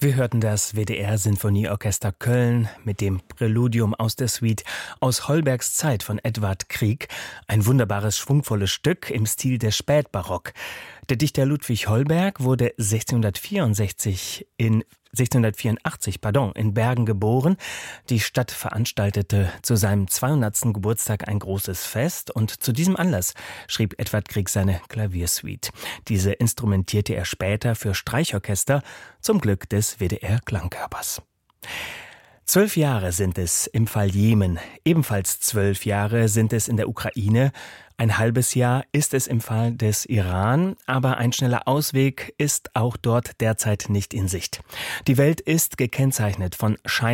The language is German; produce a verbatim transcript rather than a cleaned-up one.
Wir hörten das W D R-Sinfonieorchester Köln mit dem Präludium aus der Suite aus Holbergs Zeit von Edvard Grieg. Ein wunderbares, schwungvolles Stück im Stil des Spätbarock. Der Dichter Ludwig Holberg wurde sechzehnhundertvierundsechzig in sechzehnhundertvierundachtzig pardon, in Bergen geboren. Die Stadt veranstaltete zu seinem zweihundertsten Geburtstag ein großes Fest und zu diesem Anlass schrieb Edvard Grieg seine Klaviersuite. Diese instrumentierte er später für Streichorchester zum Glück des W D R-Klangkörpers. Zwölf Jahre sind es im Fall Jemen, ebenfalls zwölf Jahre sind es in der Ukraine, ein halbes Jahr ist es im Fall des Iran, aber ein schneller Ausweg ist auch dort derzeit nicht in Sicht. Die Welt ist gekennzeichnet von Schein